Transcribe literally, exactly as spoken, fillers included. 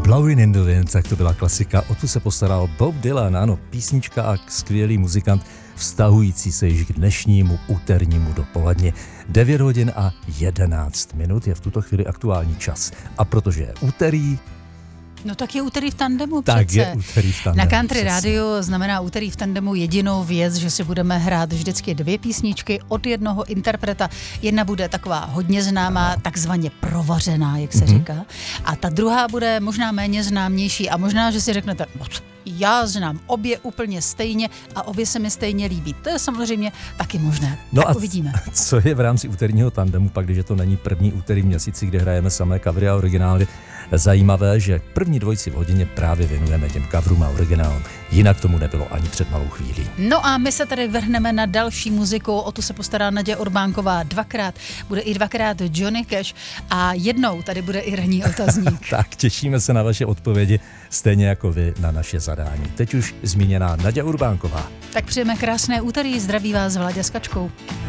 Blowin' in the Wind, tak to byla klasika, o tu se postaral Bob Dylan, ano, písnička a skvělý muzikant, vztahující se již k dnešnímu úternímu dopoledne. devět hodin a jedenáct minut je v tuto chvíli aktuální čas. A protože je úterý, no tak je úterý v tandemu tak přece. je úterý v tandemu. Na Country přesně. rádiu znamená úterý v tandemu jedinou věc, že si budeme hrát vždycky dvě písničky od jednoho interpreta. Jedna bude taková hodně známá, takzvaně provařená, jak se mm-hmm. říká. A ta druhá bude možná méně známější a možná, že si řeknete, já znám obě úplně stejně a obě se mi stejně líbí. To je samozřejmě taky možné. No tak a uvidíme. Co je v rámci úterního tandemu, pak když to není první úterý v měsíci, kde hrajeme samé covery a originály, zajímavé, že první dvojici v hodině právě věnujeme těm coverům a originálům. Jinak tomu nebylo ani před malou chvílí. No a my se tady vrhneme na další muziku, o tu se postará Naděja Urbánková dvakrát, bude i dvakrát Johnny Cash a jednou tady bude i ranní otazník. Tak těšíme se na vaše odpovědi, stejně jako vy na naše zadání. Teď už zmíněná Naděja Urbánková. Tak přejeme krásné úterý, zdraví vás Vláďa s Kačkou.